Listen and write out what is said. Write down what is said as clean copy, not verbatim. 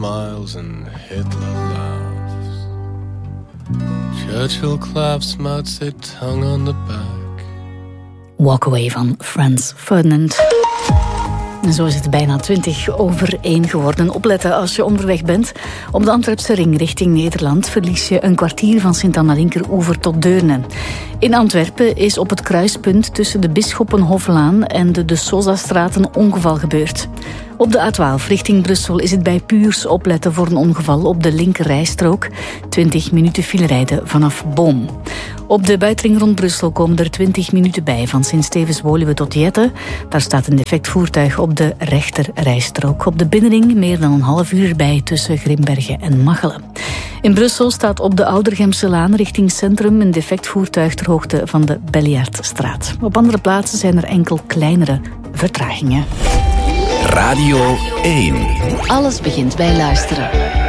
smiles and Hitler laughs. Churchill claps Mao tongue on the back. Walk Away van Franz Ferdinand. En zo is het bijna 1:20 geworden. Opletten als je onderweg bent. Op de Antwerpse ring richting Nederland verlies je een kwartier van Sint-Anna-Linkeroever tot Deurne. In Antwerpen is op het kruispunt tussen de Bisschoppenhoflaan en de Sosastraat een ongeval gebeurd. Op de A12 richting Brussel is het bij Puurs opletten voor een ongeval op de linkerrijstrook. 20 minuten filerijden vanaf Boom. Op de buitenring rond Brussel komen er 20 minuten bij van Sint-Stevens-Woluwe tot Jette. Daar staat een defect voertuig op de rechterrijstrook. Op de binnenring meer dan een half uur bij tussen Grimbergen en Machelen. In Brussel staat op de Oudergemselaan richting Centrum een defect voertuig ter hoogte van de Belliardstraat. Op andere plaatsen zijn er enkel kleinere vertragingen. Radio 1. Alles begint bij luisteren.